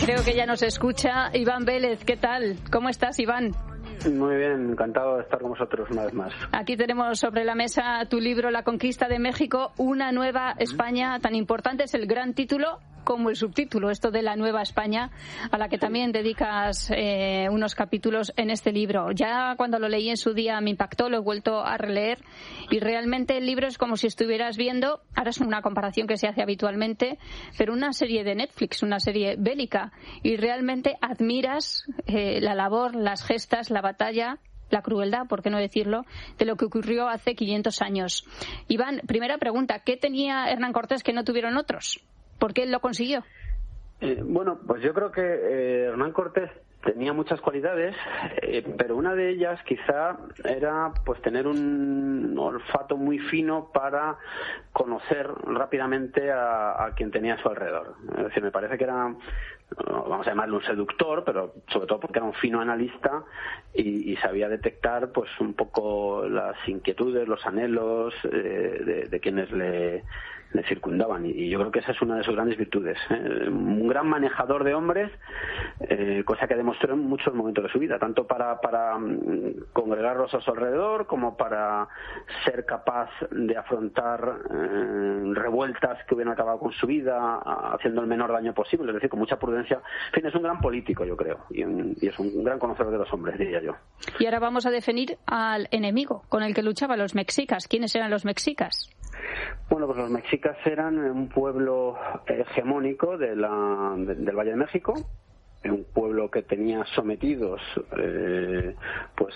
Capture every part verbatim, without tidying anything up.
Creo que ya nos escucha Iván Vélez. ¿Qué tal? ¿Cómo estás, Iván? Muy bien, encantado de estar con vosotros una vez más. Aquí tenemos sobre la mesa tu libro La conquista de México, una nueva España. Tan importante es el gran título como el subtítulo, esto de la nueva España, a la que también dedicas eh, unos capítulos en este libro. Ya cuando lo leí en su día me impactó, lo he vuelto a releer y realmente el libro es como si estuvieras viendo, ahora es una comparación que se hace habitualmente, pero una serie de Netflix, una serie bélica, y realmente admiras eh, la labor, las gestas, la batalla, la crueldad, por qué no decirlo, de lo que ocurrió hace quinientos años. Iván, primera pregunta, ¿qué tenía Hernán Cortés que no tuvieron otros? ¿Por qué él lo consiguió? Eh, bueno, pues yo creo que eh, Hernán Cortés tenía muchas cualidades, eh, pero una de ellas quizá era pues tener un olfato muy fino para conocer rápidamente a, a quien tenía a su alrededor. Es decir, me parece que era, vamos a llamarlo un seductor, pero sobre todo porque era un fino analista y, y sabía detectar pues un poco las inquietudes, los anhelos eh, de, de quienes le le circundaban, y yo creo que esa es una de sus grandes virtudes, ¿eh? Un gran manejador de hombres, eh, cosa que demostró en muchos momentos de su vida, tanto para, para congregarlos a su alrededor como para ser capaz de afrontar eh, revueltas que hubieran acabado con su vida haciendo el menor daño posible, es decir, con mucha prudencia. En fin, es un gran político, yo creo, y, un, y es un gran conocedor de los hombres, diría yo. Y ahora vamos a definir al enemigo con el que luchaba, los mexicas. ¿Quiénes eran los mexicas? Bueno, pues los mexicas eran un pueblo hegemónico de la, de, del Valle de México, un pueblo que tenía sometidos eh, pues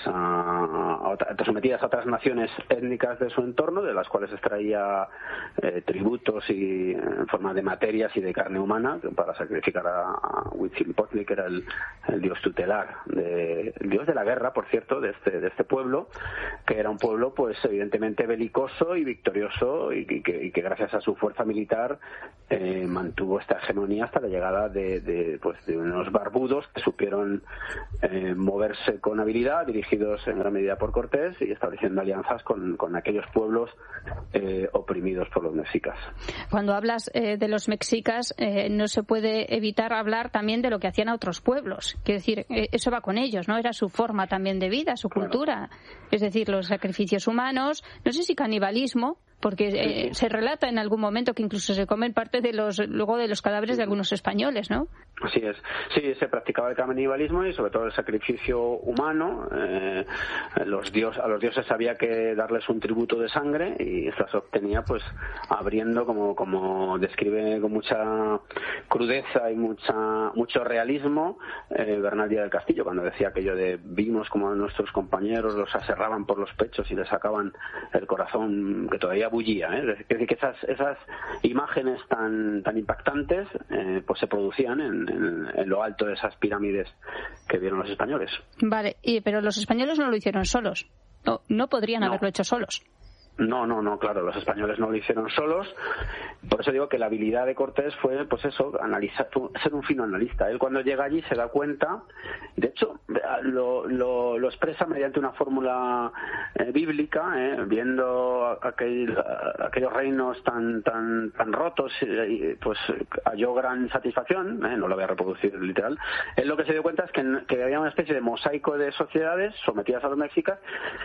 a, a otra, sometidas a otras naciones étnicas de su entorno, de las cuales extraía eh, tributos y en forma de materias y de carne humana para sacrificar a, a Huitzilopochtli, que era el, el dios tutelar, de, el dios de la guerra, por cierto, de este de este pueblo, que era un pueblo pues evidentemente belicoso y victorioso, y, y, que, y que gracias a su fuerza militar eh, mantuvo esta hegemonía hasta la llegada de, de pues de unos barbudos que supieron eh, moverse con habilidad, dirigidos en gran medida por Cortés y estableciendo alianzas con, con aquellos pueblos eh, oprimidos por los mexicas. Cuando hablas eh, de los mexicas, eh, no se puede evitar hablar también de lo que hacían a otros pueblos. Quiero decir, eh, eso va con ellos, ¿no? Era su forma también de vida, su cultura. Claro. Es decir, los sacrificios humanos, no sé si canibalismo, porque eh, se relata en algún momento que incluso se comen parte de los luego de los cadáveres de algunos españoles, ¿no? Así es. Sí, se practicaba el canibalismo y sobre todo el sacrificio humano. Eh, los dios, a los dioses había que darles un tributo de sangre y esto se obtenía pues abriendo, como como describe con mucha crudeza y mucha mucho realismo eh, Bernal Díaz del Castillo, cuando decía aquello de vimos como nuestros compañeros los aserraban por los pechos y les sacaban el corazón que todavía bullía, ¿eh? Es decir, que esas, esas imágenes tan tan impactantes eh, pues se producían en, en, en lo alto de esas pirámides que vieron los españoles. Vale, y, pero los españoles no lo hicieron solos, no, no podrían no. haberlo hecho solos. No, no, no, claro, los españoles no lo hicieron solos. Por eso digo que la habilidad de Cortés fue, pues eso, analizar, ser un fino analista. Él cuando llega allí se da cuenta, de hecho, lo, lo, lo expresa mediante una fórmula eh, bíblica, eh, viendo aquel, aquellos reinos tan tan tan rotos, eh, pues halló gran satisfacción, eh, no lo voy a reproducir literal. Él lo que se dio cuenta es que, que había una especie de mosaico de sociedades sometidas a los mexicas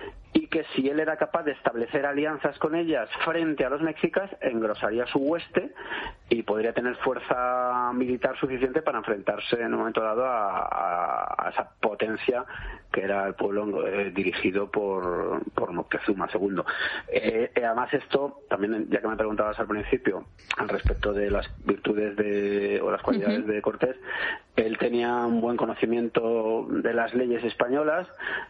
y que si él era capaz de establecer alianzas con ellas frente a los mexicas, engrosaría su hueste y podría tener fuerza militar suficiente para enfrentarse en un momento dado a, a, a esa potencia que era el pueblo eh, dirigido por, por Moctezuma segundo. Eh, además esto, también ya que me preguntabas al principio al respecto de las virtudes de, o las cualidades uh-huh. de Cortés, él tenía un buen conocimiento de las leyes españolas,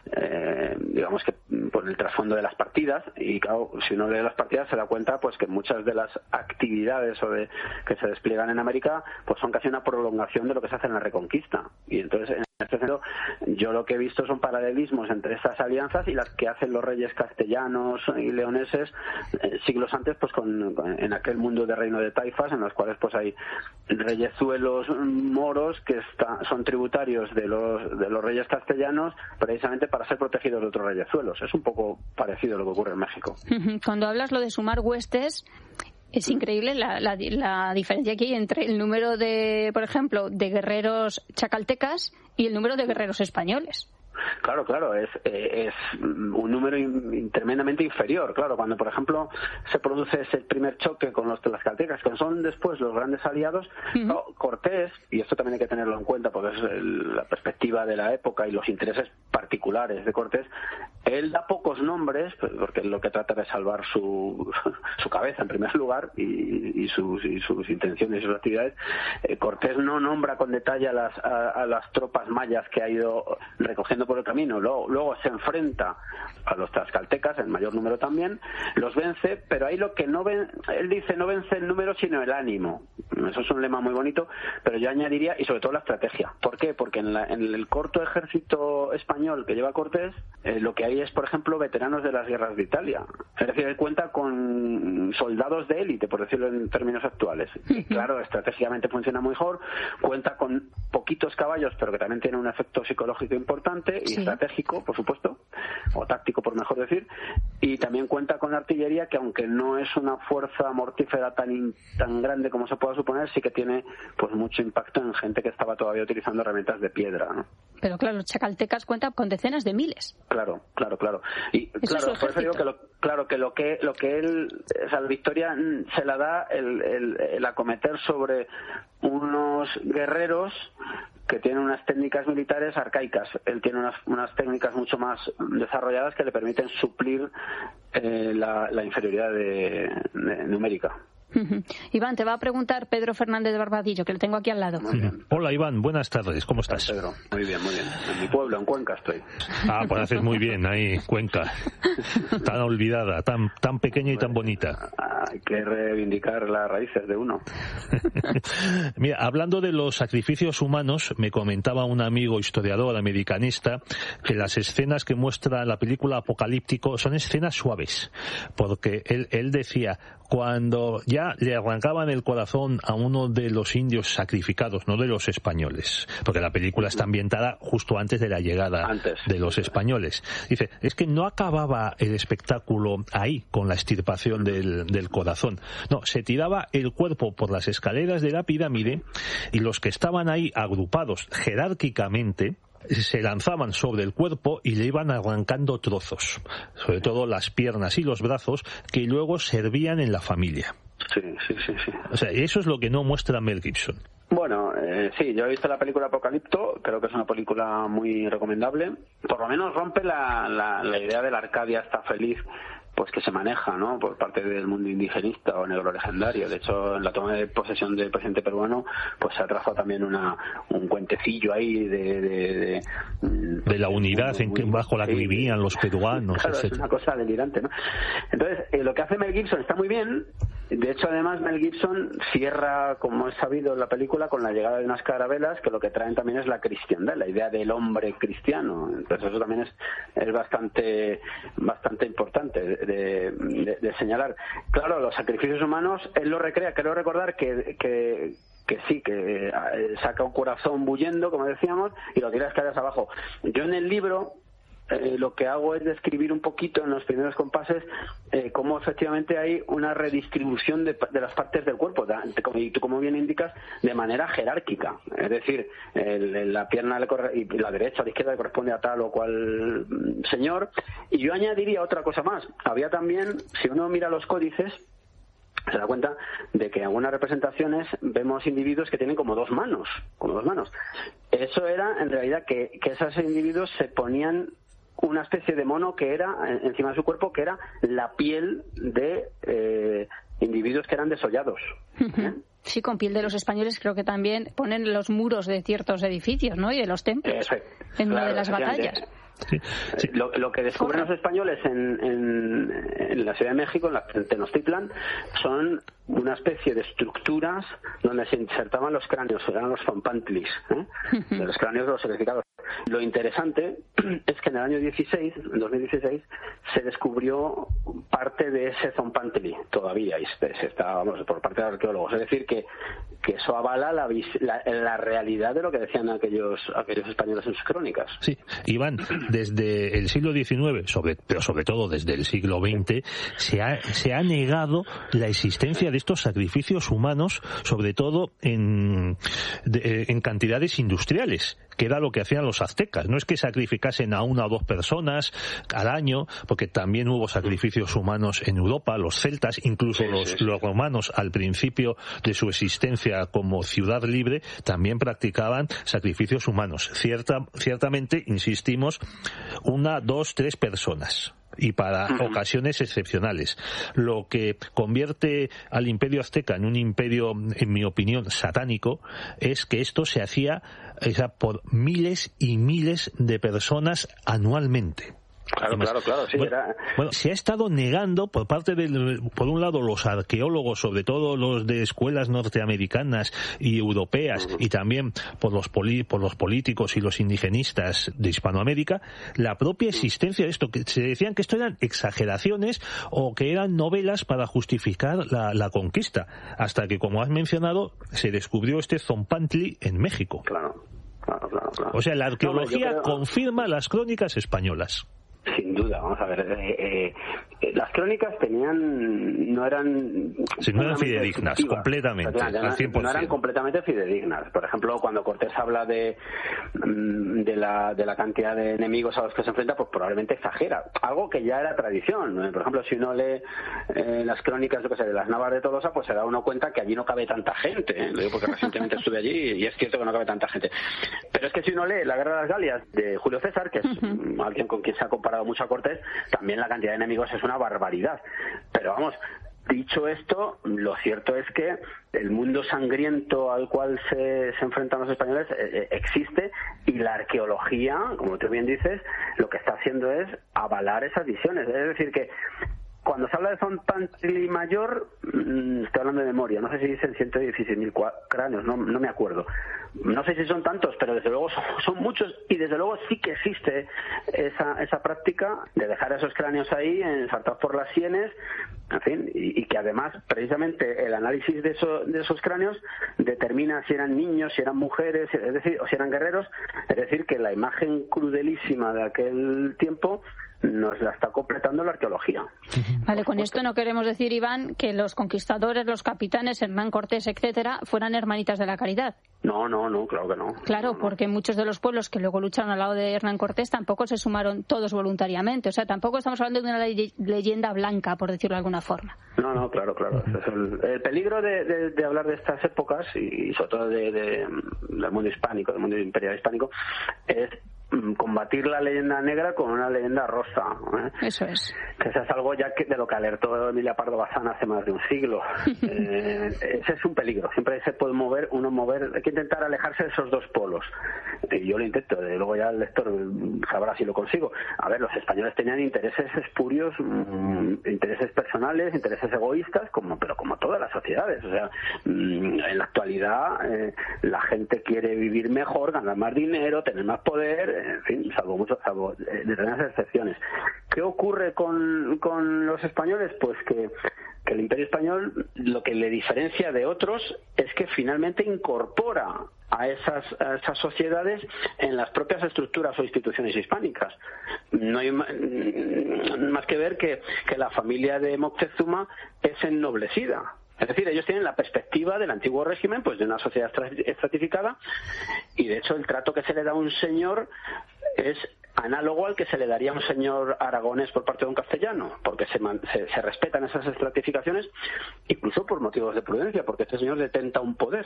eh, digamos que por el trasfondo de las partidas, y claro, si uno lee las partidas se da cuenta pues que muchas de las actividades o de, que se despliegan en América pues son casi una prolongación de lo que se hace en la Reconquista, y entonces en este sentido yo lo que he visto son paralelismos entre estas alianzas y las que hacen los reyes castellanos y leoneses eh, siglos antes pues con, con en aquel mundo de reino de taifas en los cuales pues hay reyezuelos moros que está, son tributarios de los de los reyes castellanos precisamente para ser protegidos de otros reyezuelos. Es un poco parecido a lo que ocurre en México. Cuando hablas lo de sumar huestes, Es increíble la, la, la diferencia que hay entre el número de, por ejemplo, de guerreros chacaltecas y el número de guerreros españoles. Claro, claro, es, es un número in, tremendamente inferior. Claro, cuando, por ejemplo, se produce ese primer choque con los tlaxcaltecas, que son después los grandes aliados, uh-huh. no, Cortés, y esto también hay que tenerlo en cuenta porque es el, la perspectiva de la época y los intereses particulares de Cortés, él da pocos nombres, porque lo que trata de salvar su, su cabeza en primer lugar y, y, sus, y sus intenciones y sus actividades. Eh, Cortés no nombra con detalle a las, a, a las tropas mayas que ha ido recogiendo por el camino, luego, luego se enfrenta a los tlaxcaltecas, en mayor número también, los vence, pero ahí lo que no ven, él dice no vence el número sino el ánimo. Eso es un lema muy bonito, pero yo añadiría, y sobre todo la estrategia. ¿Por qué? Porque en, la, en el corto ejército español que lleva Cortés, eh, lo que hay es, por ejemplo, veteranos de las guerras de Italia. Es decir, él cuenta con soldados de élite, por decirlo en términos actuales. Y claro, estratégicamente funciona mejor, cuenta con poquitos caballos, pero que también tiene un efecto psicológico importante y sí. estratégico, por supuesto, o táctico, por mejor decir, y también cuenta con artillería que, aunque no es una fuerza mortífera tan tan grande como se pueda suponer, sí que tiene pues mucho impacto en gente que estaba todavía utilizando herramientas de piedra, ¿no? Pero claro, los chacaltecas cuentan con decenas de miles. Claro, claro, claro. Y eso claro, por eso digo que lo, claro que lo que lo que él, o sea, la victoria se la da el, el, el acometer sobre unos guerreros que tienen unas técnicas militares arcaicas. Él tiene unas, unas técnicas mucho más desarrolladas que le permiten suplir eh, la, la inferioridad de, de, numérica. Uh-huh. Iván, te va a preguntar Pedro Fernández de Barbadillo, que le tengo aquí al lado. Hola, Iván, buenas tardes, ¿cómo estás? Pedro, muy bien, muy bien. En mi pueblo, en Cuenca, estoy. Ah, pues haces muy bien ahí, Cuenca. Tan olvidada, tan tan pequeña y tan bonita. Hay que reivindicar las raíces de uno. Mira, hablando de los sacrificios humanos, me comentaba un amigo historiador americanista que las escenas que muestra la película Apocalíptico son escenas suaves, porque él, él decía, cuando ya le arrancaban el corazón a uno de los indios sacrificados, no de los españoles, porque la película está ambientada justo antes de la llegada antes. de los españoles. Dice, es que no acababa el espectáculo ahí, con la extirpación del, del corazón. No, se tiraba el cuerpo por las escaleras de la pirámide y los que estaban ahí agrupados jerárquicamente se lanzaban sobre el cuerpo y le iban arrancando trozos, sobre todo las piernas y los brazos, que luego servían en la familia. Sí, sí, sí, sí. O sea, eso es lo que no muestra Mel Gibson. Bueno, eh, sí, yo he visto la película Apocalipto, creo que es una película muy recomendable. Por lo menos rompe la, la, la idea de la Arcadia está feliz, pues que se maneja, ¿no?, por parte del mundo indigenista o negro legendario. De hecho, en la toma de posesión del presidente peruano, pues se ha trazado también una un cuentecillo ahí de de, de, de la unidad muy, en que, bajo la que sí, vivían los peruanos. Claro, etcétera. Es una cosa delirante, ¿no? Entonces, eh, lo que hace Mel Gibson está muy bien. De hecho, además, Mel Gibson cierra, como es sabido en la película, con la llegada de unas carabelas que lo que traen también es la cristiandad, la idea del hombre cristiano. Entonces, eso también es, es bastante bastante importante de, de, de señalar. Claro, los sacrificios humanos, él lo recrea. Quiero recordar que... que que sí, que eh, saca un corazón bullendo, como decíamos, y lo tira escaleras abajo. Yo en el libro... Eh, lo que hago es describir un poquito en los primeros compases eh, cómo efectivamente hay una redistribución de, de las partes del cuerpo, de, como, y tú como bien indicas, de manera jerárquica. Es decir, el, la pierna le corre, y la derecha o la izquierda le corresponde a tal o cual señor. Y yo añadiría otra cosa más. Había también, si uno mira los códices, se da cuenta de que en algunas representaciones vemos individuos que tienen como dos manos, como dos manos. Eso era, en realidad, que, que esos individuos se ponían una especie de mono que era encima de su cuerpo, que era la piel de eh, individuos que eran desollados. ¿eh? Sí, con piel de los españoles creo que también ponen los muros de ciertos edificios, ¿no?, y de los templos Perfecto. en claro, una de las batallas. Sí, sí. Lo, lo que descubren los españoles en, en, en la Ciudad de México, en, la, en Tenochtitlan, son una especie de estructuras donde se insertaban los cráneos, eran los zompantlis, ¿eh? de los cráneos de los sacrificados. Lo interesante es que en el año dieciséis, en dos mil dieciséis, se descubrió parte de ese zompantli todavía, y se está, vamos, por parte de arqueólogos. Es decir, que que eso avala la, la, la realidad de lo que decían aquellos aquellos españoles en sus crónicas. Sí, Iván, desde el siglo diecinueve, sobre, pero sobre todo desde el siglo veinte, se ha, se ha negado la existencia de estos sacrificios humanos, sobre todo en, de, en cantidades industriales, que era lo que hacían los aztecas. No es que sacrificasen a una o dos personas al año, porque también hubo sacrificios humanos en Europa, los celtas, incluso sí, los, sí, sí. los romanos al principio de su existencia como ciudad libre, también practicaban sacrificios humanos. Cierta, ciertamente, insistimos, una, dos, tres personas. Y para uh-huh. ocasiones excepcionales. Lo que convierte al imperio azteca en un imperio, en mi opinión, satánico, es que esto se hacía esa, por miles y miles de personas anualmente. Claro, Además, claro, claro, sí. Bueno, era... bueno, se ha estado negando por parte del, por un lado, los arqueólogos, sobre todo los de escuelas norteamericanas y europeas, uh-huh. y también por los poli, por los políticos y los indigenistas de Hispanoamérica, la propia existencia de esto, que se decían que esto eran exageraciones o que eran novelas para justificar la, la conquista, hasta que, como has mencionado, se descubrió este Zompantli en México. Claro, claro, claro. claro. O sea, la arqueología no, creo... confirma las crónicas españolas. Sin duda, vamos a ver. Eh, eh, las crónicas tenían, no eran, sí, no eran fidedignas, completamente, o sea, no, al cien por ciento. No eran completamente fidedignas. Por ejemplo, cuando Cortés habla de de la de la cantidad de enemigos a los que se enfrenta, pues probablemente exagera, algo que ya era tradición. Por ejemplo, si uno lee eh, las crónicas, yo que sé, de las Navas de Tolosa, pues se da uno cuenta que allí no cabe tanta gente. ¿eh? Lo digo porque recientemente estuve allí y es cierto que no cabe tanta gente. Pero es que si uno lee La Guerra de las Galias de Julio César, que es uh-huh. alguien con quien se ha comparado mucho a Cortés, también la cantidad de enemigos es una barbaridad. Pero vamos, dicho esto, lo cierto es que el mundo sangriento al cual se, se enfrentan los españoles eh, existe, y la arqueología, como tú bien dices, lo que está haciendo es avalar esas visiones. Es decir, que cuando se habla de Zompantli Mayor, mmm, estoy hablando de memoria, no sé si dicen ciento dieciséis mil cráneos, no, no me acuerdo. No sé si son tantos, pero desde luego son, son muchos, y desde luego sí que existe esa, esa práctica de dejar esos cráneos ahí, ensartados por las sienes, en fin, y, y que además precisamente el análisis de, eso, de esos cráneos determina si eran niños, si eran mujeres, es decir, o si eran guerreros. Es decir, que la imagen crudelísima de aquel tiempo nos la está completando la arqueología. Vale, con esto no queremos decir, Iván, que los conquistadores, los capitanes, Hernán Cortés, etcétera, fueran hermanitas de la caridad. No, no, no, claro que no. Claro, no, no. porque muchos de los pueblos que luego lucharon al lado de Hernán Cortés tampoco se sumaron todos voluntariamente. O sea, tampoco estamos hablando de una ley- leyenda blanca, por decirlo de alguna forma. No, no, claro, claro. Es el, el peligro de, de, de hablar de estas épocas, y sobre todo de, de, del mundo hispánico, del mundo imperial hispánico, es combatir la leyenda negra con una leyenda rosa. ¿eh? Eso es. Que eso es algo ya que de lo que alertó Emilia Pardo Bazán hace más de un siglo. eh, ese es un peligro. Siempre se puede mover, uno mover, hay que intentar alejarse de esos dos polos. Y yo lo intento, de luego ya el lector sabrá si lo consigo. A ver, los españoles tenían intereses espurios, mmm, intereses personales, intereses egoístas, como pero como todas las sociedades. O sea, mmm, en la actualidad eh, la gente quiere vivir mejor, ganar más dinero, tener más poder, en fin, salvo mucho, salvo eh, determinadas excepciones. ¿Qué ocurre con, con los españoles? Pues que, que el Imperio Español lo que le diferencia de otros es que finalmente incorpora a esas, a esas sociedades en las propias estructuras o instituciones hispánicas. No hay más que ver que, que la familia de Moctezuma es ennoblecida. Es decir, ellos tienen la perspectiva del antiguo régimen, pues de una sociedad estratificada, y de hecho el trato que se le da a un señor es análogo al que se le daría a un señor aragonés por parte de un castellano, porque se, man, se, se respetan esas estratificaciones, incluso por motivos de prudencia, porque este señor detenta un poder.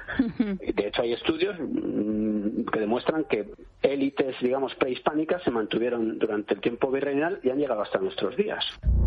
De hecho, hay estudios mmm, que demuestran que élites, digamos, prehispánicas se mantuvieron durante el tiempo virreinal y han llegado hasta nuestros días.